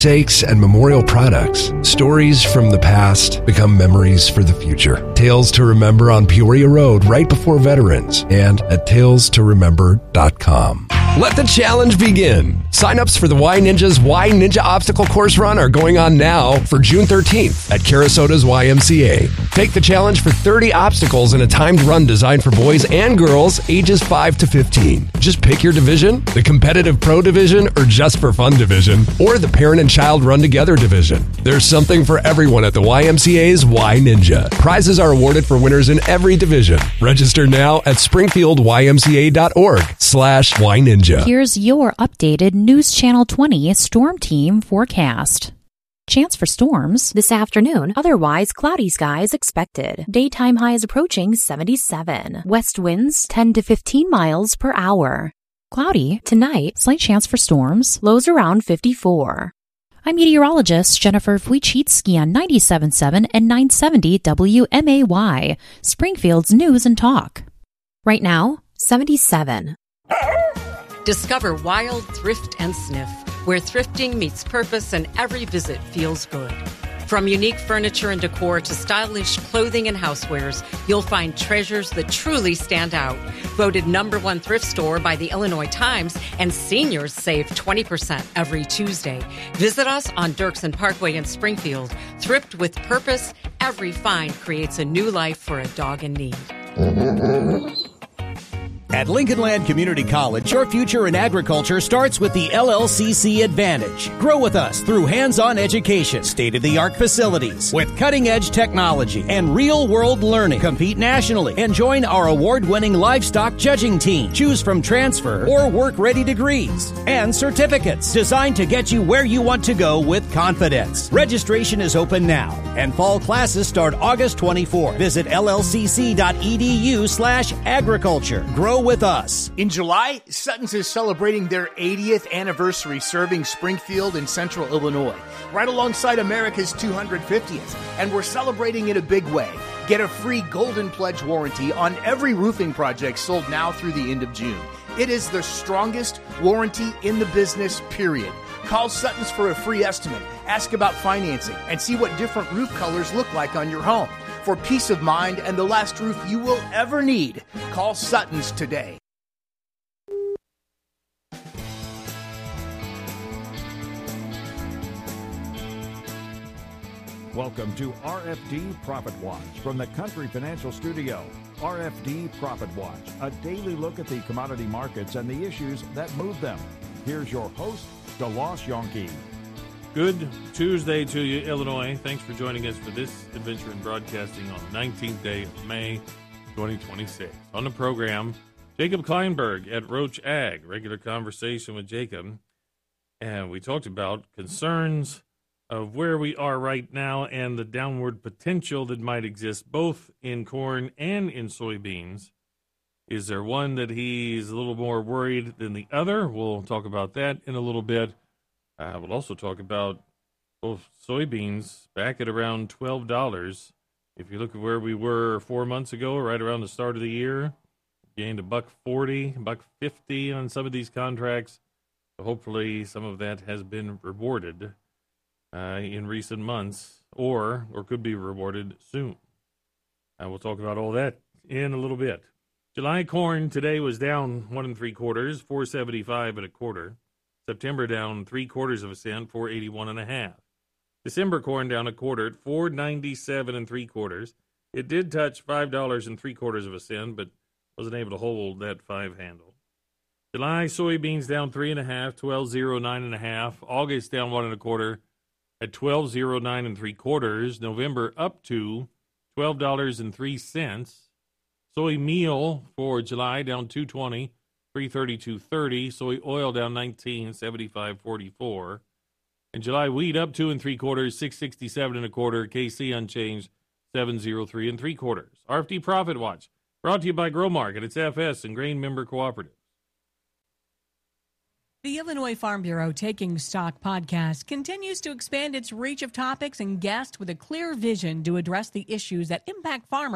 Keepsakes and memorial products. Stories from the past become memories for the future. Tales to Remember on Peoria Road right before Veterans and at talestoremember.com. Let the challenge begin. Sign-ups for the Y Ninja's Y Ninja Obstacle Course Run are going on now for June 13th at Carasota's YMCA. Take the challenge for 30 obstacles in a timed run designed for boys and girls ages 5 to 15. Just pick your division, the competitive pro division or just for fun division, or the parent and child run together division. There's something for everyone at the YMCA's Y Ninja. Prizes are awarded for winners in every division. Register now at springfieldymca.org/Y Ninja. Here's your updated News Channel 20 Storm Team forecast. Chance for storms this afternoon, otherwise cloudy skies expected. Daytime highs approaching 77. West winds 10 to 15 miles per hour. Cloudy tonight, slight chance for storms, lows around 54. I'm meteorologist Jennifer Wojcicki on 97.7 and 970 WMAY, Springfield's News and Talk. Right now, 77. Discover Wild Thrift and Sniff, where thrifting meets purpose and every visit feels good. From unique furniture and decor to stylish clothing and housewares, you'll find treasures that truly stand out. Voted #1 thrift store by the Illinois Times, and seniors save 20% every Tuesday. Visit us on Dirksen Parkway in Springfield. Thrift with purpose. Every find creates a new life for a dog in need. At Lincoln Land Community College, your future in agriculture starts with the LLCC Advantage. Grow with us through hands-on education, state-of-the-art facilities, with cutting-edge technology and real-world learning. Compete nationally and join our award-winning livestock judging team. Choose from transfer or work-ready degrees and certificates designed to get you where you want to go with confidence. Registration is open now, and fall classes start August 24. Visit llcc.edu/agriculture. Grow with us. In July, Sutton's is celebrating their 80th anniversary serving Springfield and Central Illinois, right alongside America's 250th, and we're celebrating in a big way. Get a free Golden Pledge warranty on every roofing project sold now through the end of June. It is the strongest warranty in the business, period. Call Sutton's for a free estimate, ask about financing, and see what different roof colors look like on your home. For peace of mind and the last roof you will ever need, call Sutton's today. Welcome to RFD Profit Watch from the Country Financial Studio. RFD Profit Watch, a daily look at the commodity markets and the issues that move them. Here's your host, DeLoss Yonke. Good Tuesday to you, Illinois. Thanks for joining us for this adventure in broadcasting on the 19th day of May, 2026. On the program, Jacob Kleinberg at Roach Ag. Regular conversation with Jacob. And we talked about concerns of where we are right now and the downward potential that might exist both in corn and in soybeans. Is there one that he's a little more worried than the other? We'll talk about that in a little bit. We'll also talk about both soybeans back at around $12. If you look at where we were 4 months ago, right around the start of the year, gained $1.40, $1.50 on some of these contracts. So hopefully some of that has been rewarded in recent months, or could be rewarded soon. We'll talk about all that in a little bit. July corn today was down 1 3/4, 4.75 1/4. September down 3/4 cent, 4.81 1/2. December corn down 1/4 at 4.97 3/4. It did touch $5 3/4 cent, but wasn't able to hold that 5 handle. July soybeans down 3 1/2, 12.09 1/2. August down 1 1/4 at 12.09 3/4. November up to $12.03. Soy meal for July down 2.20. 332.30. Soy oil down 19, 75.44. And July wheat up 2 3/4, 667 1/4. KC unchanged, 703 3/4. RFD Profit Watch brought to you by Grow Market. It's FS and Grain Member Cooperative. The Illinois Farm Bureau Taking Stock podcast continues to expand its reach of topics and guests with a clear vision to address the issues that impact farmers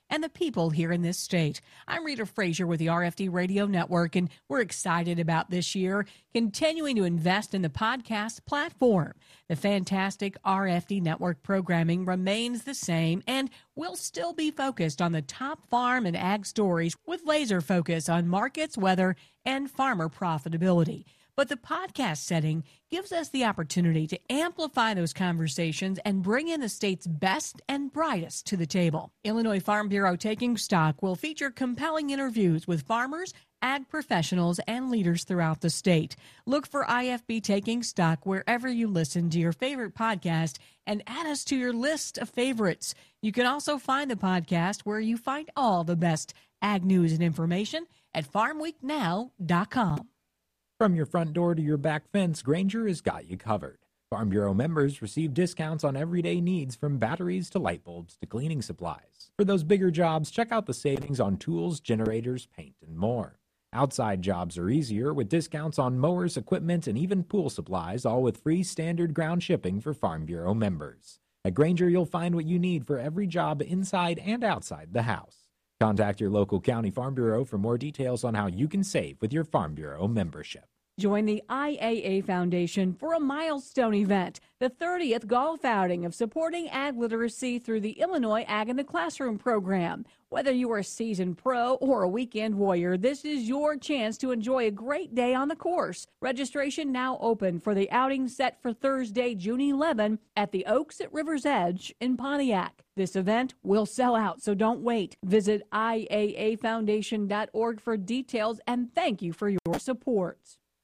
and the people here in this state. I'm Rita Frazier with the RFD Radio Network, and we're excited about this year continuing to invest in the podcast platform. The fantastic RFD Network programming remains the same, and we'll still be focused on the top farm and ag stories with laser focus on markets, weather, and farmer profitability. But the podcast setting gives us the opportunity to amplify those conversations and bring in the state's best and brightest to the table. Illinois Farm Bureau Taking Stock will feature compelling interviews with farmers, ag professionals, and leaders throughout the state. Look for IFB Taking Stock wherever you listen to your favorite podcast and add us to your list of favorites. You can also find the podcast where you find all the best ag news and information at farmweeknow.com. From your front door to your back fence, Grainger has got you covered. Farm Bureau members receive discounts on everyday needs from batteries to light bulbs to cleaning supplies. For those bigger jobs, check out the savings on tools, generators, paint, and more. Outside jobs are easier with discounts on mowers, equipment, and even pool supplies, all with free standard ground shipping for Farm Bureau members. At Grainger, you'll find what you need for every job inside and outside the house. Contact your local county Farm Bureau for more details on how you can save with your Farm Bureau membership. Join the IAA Foundation for a milestone event, the 30th golf outing of supporting ag literacy through the Illinois Ag in the Classroom program. Whether you are a seasoned pro or a weekend warrior, this is your chance to enjoy a great day on the course. Registration now open for the outing set for Thursday, June 11 at the Oaks at River's Edge in Pontiac. This event will sell out, so don't wait. Visit IAAfoundation.org for details, and thank you for your support.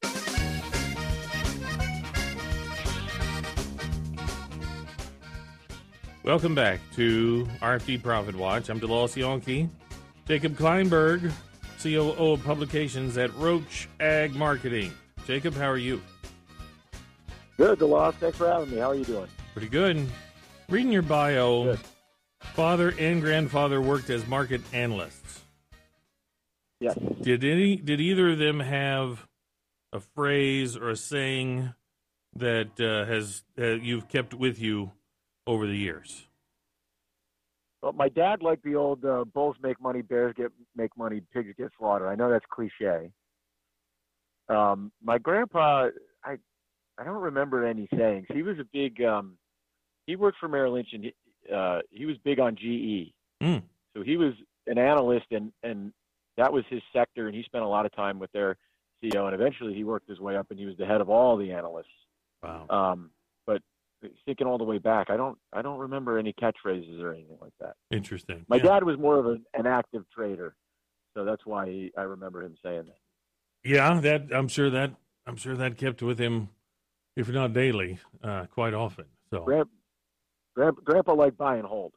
Welcome back to RFD Profit Watch. I'm Delal Sionki. Jacob Kleinberg, COO of Publications at Roach Ag Marketing. Jacob, how are you? Good, Delal. Thanks for having me. How are you doing? Pretty good. Reading your bio, Good. father and grandfather worked as market analysts. Yes. Did either of them have a phrase or a saying that you've kept with you over the years? Well, my dad liked the old bulls make money, bears make money, pigs get slaughtered. I know that's cliche. My grandpa, I don't remember any sayings. He was a big, he worked for Merrill Lynch, and he was big on GE. So he was an analyst, and that was his sector, and he spent a lot of time with their CEO, and eventually he worked his way up, and he was the head of all the analysts. Wow. But thinking all the way back, I don't remember any catchphrases or anything like that. Interesting. My dad was more of an active trader, so that's why I remember him saying that. Yeah, I'm sure that kept with him, if not daily, quite often. So Grandpa liked buy and hold.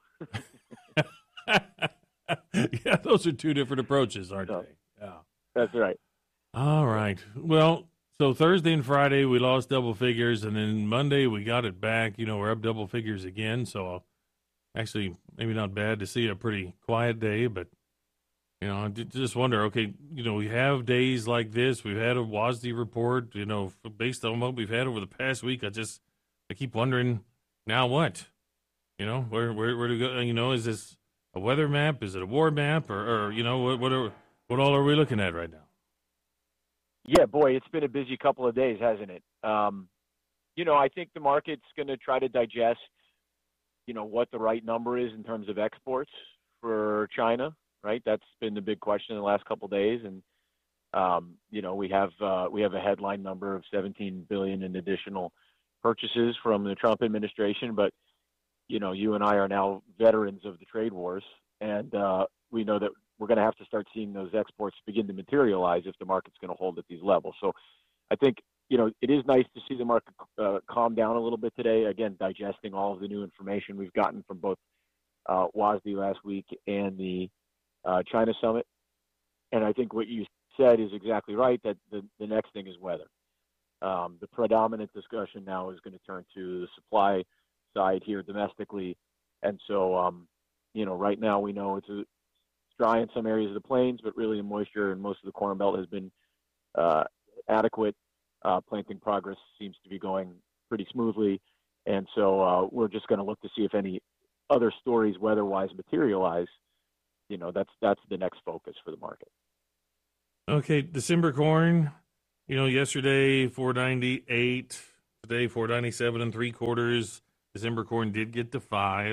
Yeah, those are two different approaches, aren't they? Yeah, that's right. All right. Well, so Thursday and Friday we lost double figures, and then Monday we got it back. We're up double figures again. So actually, maybe not bad to see a pretty quiet day, but I just wonder. Okay, we have days like this. We've had a WASDE report. Based on what we've had over the past week, I keep wondering, now what? Where to go? Is this a weather map? Is it a war map? Or what all are we looking at right now? Yeah, boy, it's been a busy couple of days, hasn't it? I think the market's going to try to digest, what the right number is in terms of exports for China, right? That's been the big question in the last couple of days. And, we have a headline number of 17 billion in additional purchases from the Trump administration. But, you and I are now veterans of the trade wars, and we know that we're going to have to start seeing those exports begin to materialize if the market's going to hold at these levels. So I think, it is nice to see the market calm down a little bit today, again, digesting all of the new information we've gotten from both WASDE last week and the China summit. And I think what you said is exactly right, that the next thing is weather. The predominant discussion now is going to turn to the supply side here domestically. And so, right now we know it's dry in some areas of the plains, but really the moisture in most of the Corn Belt has been adequate. Planting progress seems to be going pretty smoothly. And so we're just going to look to see if any other stories weather-wise materialize that's the next focus for the market. Okay, December corn, yesterday 4.98, today 4.97 3/4. December corn did get to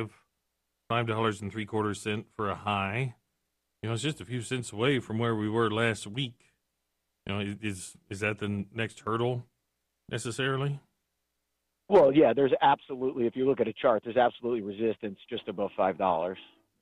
$5.75 for a high. It's just a few cents away from where we were last week. Is that the next hurdle necessarily? Well, yeah, there's absolutely, if you look at a chart, there's absolutely resistance just above $5.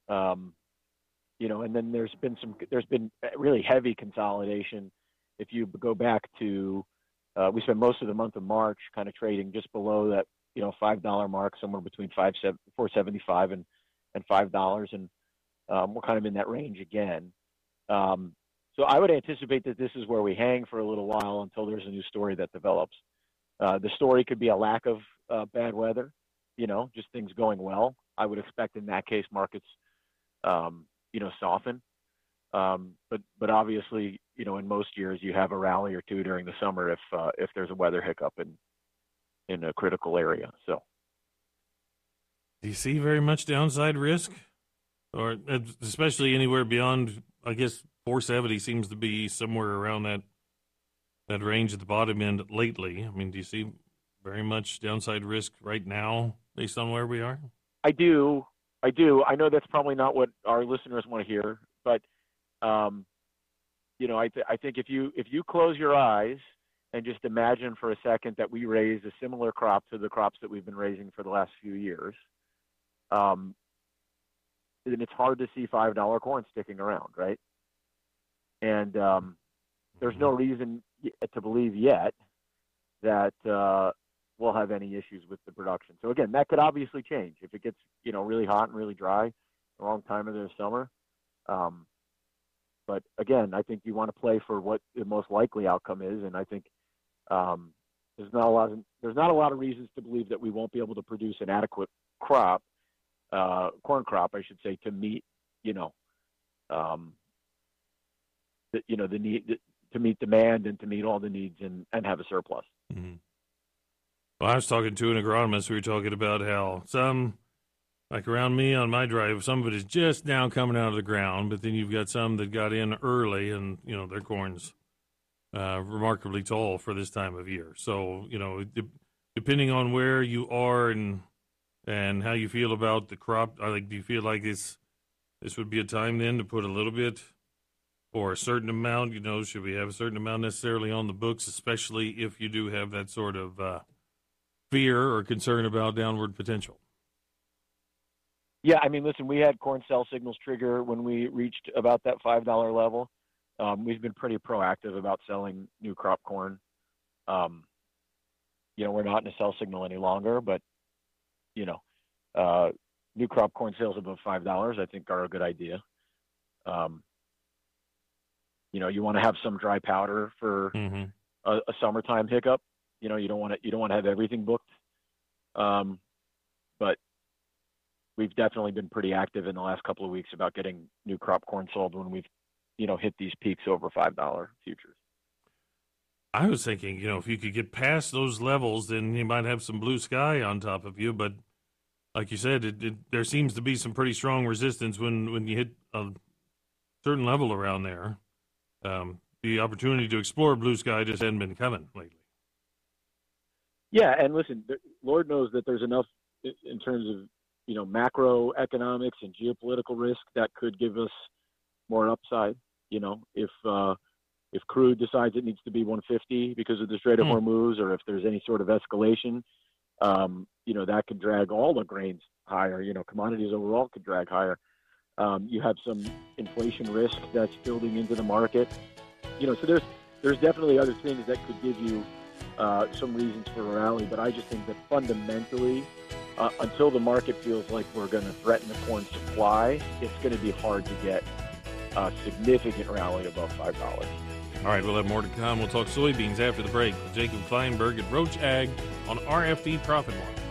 And then there's been really heavy consolidation. If you go back to, we spent most of the month of March kind of trading just below that, $5 mark, somewhere between $4.75 and $5, and we're kind of in that range again. So I would anticipate that this is where we hang for a little while until there's a new story that develops. The story could be a lack of bad weather, just things going well. I would expect in that case markets, soften. But obviously, in most years you have a rally or two during the summer if there's a weather hiccup in a critical area. So, do you see very much downside risk, or especially anywhere beyond? I guess 470 seems to be somewhere around that range at the bottom end lately. I mean, do you see very much downside risk right now based on where we are? I do. I know that's probably not what our listeners want to hear, but I think if you close your eyes and just imagine for a second that we raise a similar crop to the crops that we've been raising for the last few years, then it's hard to see $5 corn sticking around, right? And there's no reason to believe yet that we'll have any issues with the production. So again, that could obviously change if it gets really hot and really dry the wrong time of the summer. But again, I think you want to play for what the most likely outcome is, and I think there's not a lot of reasons to believe that we won't be able to produce an adequate crop, corn crop, I should say, to meet the need to meet demand and to meet all the needs and have a surplus. Mm-hmm. Well, I was talking to an agronomist. We were talking about how some, like around me on my drive, some of it is just now coming out of the ground, but then you've got some that got in early and, their corn's remarkably tall for this time of year. So, depending on where you are and how you feel about the crop, do you feel like this would be a time then to put a little bit or a certain amount, should we have a certain amount necessarily on the books, especially if you do have that sort of fear or concern about downward potential? Yeah, I mean, listen, we had corn sell signals trigger when we reached about that $5 level. We've been pretty proactive about selling new crop corn. We're not in a sell signal any longer, but, new crop corn sales above $5, I think, are a good idea. You want to have some dry powder for a summertime hiccup. You don't want to have everything booked. But we've definitely been pretty active in the last couple of weeks about getting new crop corn sold when we've, hit these peaks over $5 futures. I was thinking, if you could get past those levels, then you might have some blue sky on top of you. But like you said, there seems to be some pretty strong resistance when you hit a certain level around there. The opportunity to explore blue sky just hadn't been coming lately. Yeah, and listen, Lord knows that there's enough in terms of, macroeconomics and geopolitical risk that could give us more upside. If crude decides it needs to be 150 because of the Strait of Hormuz, or if there's any sort of escalation, that could drag all the grains higher. Commodities overall could drag higher. You have some inflation risk that's building into the market. So there's definitely other things that could give you some reasons for a rally. But I just think that fundamentally, until the market feels like we're going to threaten the corn supply, it's going to be hard to get a significant rally above $5. All right, we'll have more to come. We'll talk soybeans after the break with Jacob Kleinberg at Roach Ag on RFD Profit Watch.